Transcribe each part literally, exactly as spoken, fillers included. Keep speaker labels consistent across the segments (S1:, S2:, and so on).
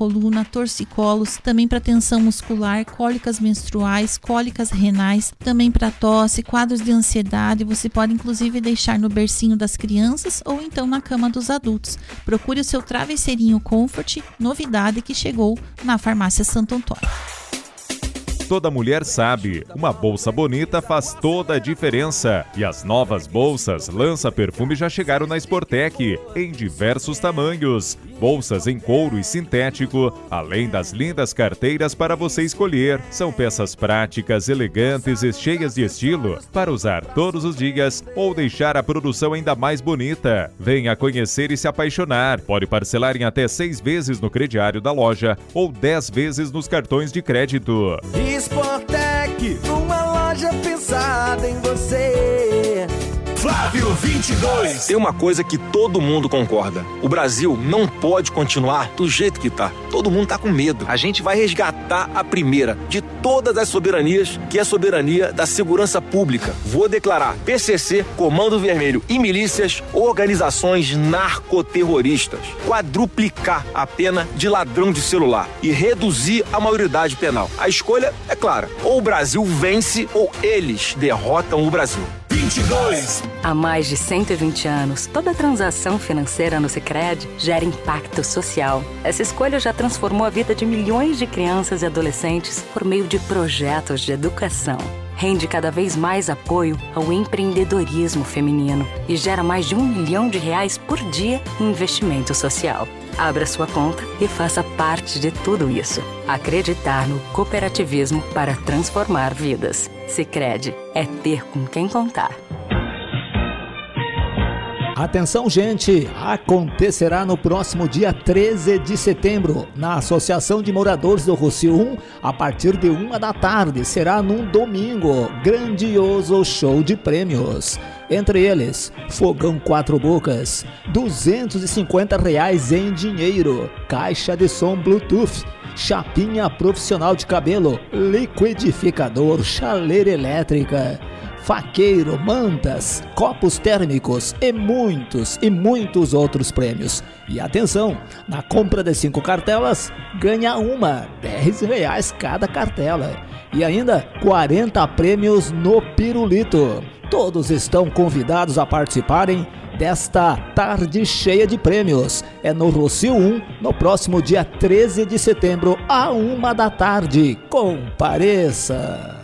S1: coluna, torcicolos, também para tensão muscular, cólicas menstruais, cólicas renais, também para tosse, quadros de ansiedade. Você pode inclusive deixar no bercinho das crianças ou então na cama dos adultos. Procure o seu travesseirinho Comfort, novidade que chegou na Farmácia Santo Antônio.
S2: Toda mulher sabe, uma bolsa bonita faz toda a diferença. E as novas bolsas lança-perfume já chegaram na Sportec, em diversos tamanhos. Bolsas em couro e sintético, além das lindas carteiras para você escolher. São peças práticas, elegantes e cheias de estilo, para usar todos os dias ou deixar a produção ainda mais bonita. Venha conhecer e se apaixonar. Pode parcelar em até seis vezes no crediário da loja ou dez vezes nos cartões de crédito.
S3: Sportec, uma loja pensada em você.
S4: Flávio vinte e dois.
S5: Tem uma coisa que todo mundo concorda. O Brasil não pode continuar do jeito que tá. Todo mundo tá com medo. A gente vai resgatar a primeira de todas as soberanias, que é a soberania da segurança pública. Vou declarar P C C, Comando Vermelho e milícias, organizações narcoterroristas. Quadruplicar a pena de ladrão de celular e reduzir a maioridade penal. A escolha é clara. Ou o Brasil vence ou eles derrotam o Brasil.
S4: vinte e dois.
S6: Há mais de cento e vinte anos, toda transação financeira no Sicredi gera impacto social. Essa escolha já transformou a vida de milhões de crianças e adolescentes por meio de projetos de educação. Rende cada vez mais apoio ao empreendedorismo feminino e gera mais de um milhão de reais por dia em investimento social. Abra sua conta e faça parte de tudo isso. Acreditar no cooperativismo para transformar vidas. Sicredi é ter com quem contar.
S7: Atenção, gente! Acontecerá no próximo dia treze de setembro, na Associação de Moradores do Rossio um, a partir de uma da tarde. Será num domingo. Grandioso show de prêmios. Entre eles, fogão quatro bocas, duzentos e cinquenta reais em dinheiro, caixa de som Bluetooth, chapinha profissional de cabelo, liquidificador, chaleira elétrica, faqueiro, mantas, copos térmicos e muitos e muitos outros prêmios. E atenção, na compra de cinco cartelas, ganha uma, dez reais cada cartela. E ainda quarenta prêmios no pirulito. Todos estão convidados a participarem desta tarde cheia de prêmios. É no Rossio um, no próximo dia treze de setembro, à uma da tarde. Compareça!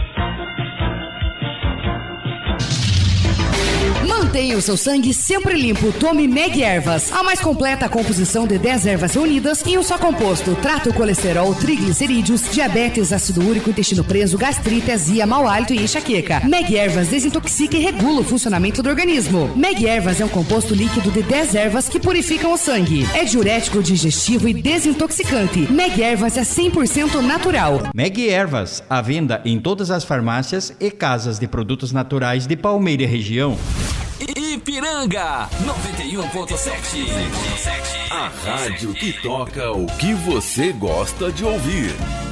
S8: Mantenha o seu sangue sempre limpo. Tome Meg Ervas, a mais completa composição de dez ervas reunidas em um só composto. Trata o colesterol, triglicerídeos, diabetes, ácido úrico, intestino preso, gastrite, azia, mau hálito e enxaqueca. Meg Ervas desintoxica e regula o funcionamento do organismo. Meg Ervas é um composto líquido de dez ervas que purificam o sangue. É diurético, digestivo e desintoxicante. Meg Ervas é cem por cento natural.
S9: Meg Ervas, à venda em todas as farmácias e casas de produtos naturais de Palmeira e região.
S4: Ipiranga noventa e um ponto sete. A rádio que toca o que você gosta de ouvir.